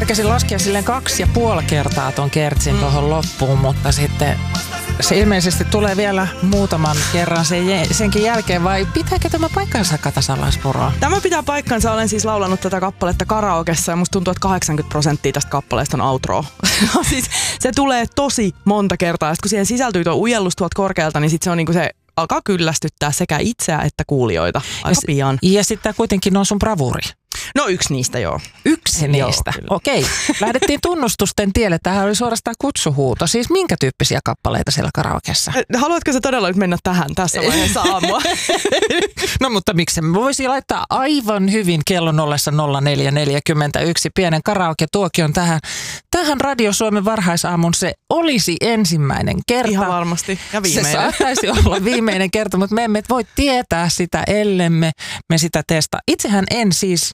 kerkesin laskea silleen 2,5 kertaa ton kertsin tuohon loppuun, mutta sitten se ilmeisesti tulee vielä muutaman kerran senkin jälkeen, vai pitääkö tämä paikkansa, Kata Sallanspuro? Tämä pitää paikkansa. Olen siis laulanut tätä kappaletta karaokessa ja musta tuntuu, että 80% tästä kappaleesta on outro. Siis se tulee tosi monta kertaa. Sitten kun siihen sisältyy tuo ujellus tuolta korkealta, niin sitten se on niinku se alkaa kyllästyttää sekä itseä että kuulijoita aika pian. Ja sitten kuitenkin on sun bravuri. No yksi niistä, joo. Yksi niistä. Okei. Lähdettiin tunnustusten tielle. Tämähän oli suorastaan kutsuhuuto. Siis minkä tyyppisiä kappaleita siellä karaokeessa? Haluatko sä todella nyt mennä tähän tässä vaiheessa aamua? No mutta miksi? Me voisi laittaa aivan hyvin kello 0441 pienen karaoke-tuokion tähän Radio Suomen varhaisaamun. Se olisi ensimmäinen kerta. Ihan varmasti. Ja viimeinen. Se saattaisi olla viimeinen kerta, mutta me emme voi tietää sitä, ellemme me sitä testaa. Itsehän en siis...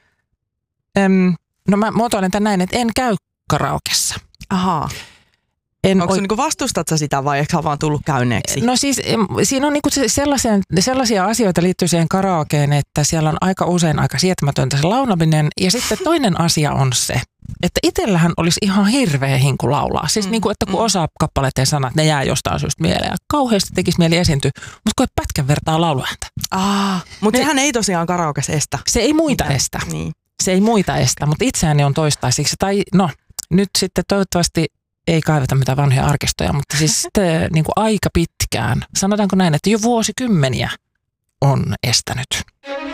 No mä muotoilen tämän näin, että en käy karaokessa. Ahaa. Onko se niinku vastustat sä sitä vai eikö vaan tullut käyneeksi? No siis siinä on niinku sellaisia asioita liittyy siihen karaokeen, että siellä on aika usein aika sietämätöntä se laulaminen. Ja sitten toinen asia on se, että itsellähän olisi ihan hirveä hinku laulaa. Siis niinku, että kun osaa kappaleiden sanat, ne jää jostain syystä mieleen. Ja kauheasti tekisi mieli esiintyä, mutta kun ei pätkän vertaa lauluääntä. Mutta sehän ei tosiaan karaokes estä. Se ei muita estä. Niin. Se ei muita estä, mutta itseäni on toistaiseksi. Tai no, nyt sitten toivottavasti ei kaiveta mitään vanhoja arkistoja, mutta siis sitten niin kuin aika pitkään. Sanotaanko näin, että jo vuosikymmeniä on estänyt.